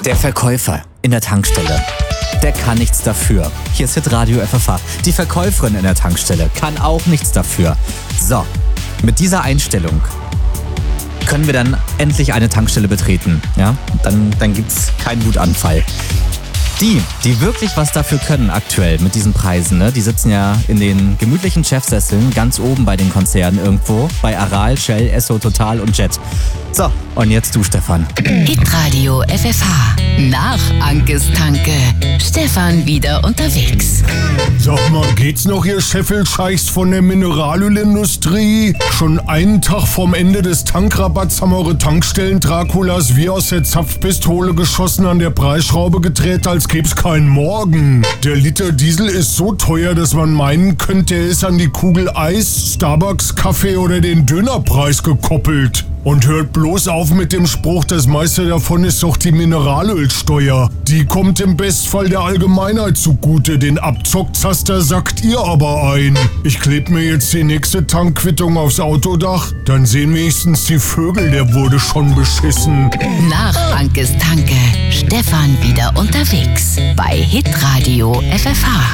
Der Verkäufer in der Tankstelle, der kann nichts dafür. Hier ist Hitradio FFH. Die Verkäuferin in der Tankstelle kann auch nichts dafür. So, mit dieser Einstellung können wir dann endlich eine Tankstelle betreten. Ja? Dann gibt's keinen Wutanfall. Die wirklich was dafür können aktuell mit diesen Preisen, ne? Die sitzen ja in den gemütlichen Chefsesseln ganz oben bei den Konzernen irgendwo. Bei Aral, Shell, Esso, Total und Jet. So, und jetzt du, Stefan. Hitradio FFH. Nach Ankes Tanke. Stefan wieder unterwegs. Sag mal, geht's noch, ihr Scheffelscheichs von der Mineralölindustrie? Schon einen Tag vorm Ende des Tankrabatts haben eure Tankstellen-Draculas wie aus der Zapfpistole geschossen an der Preisschraube gedreht, als gäb's keinen Morgen. Der Liter Diesel ist so teuer, dass man meinen könnte, er ist an die Kugel Eis, Starbucks, Kaffee oder den Dönerpreis gekoppelt. Und hört bloß auf mit dem Spruch, das meiste davon ist doch die Mineralölsteuer. Die kommt im Bestfall der Allgemeinheit zugute, den Abzockzaster sackt ihr aber ein. Ich kleb mir jetzt die nächste Tankquittung aufs Autodach, dann sehen wenigstens die Vögel, der wurde schon beschissen. Nach Ankes Tanke. Stefan wieder unterwegs. Bei Hitradio FFH.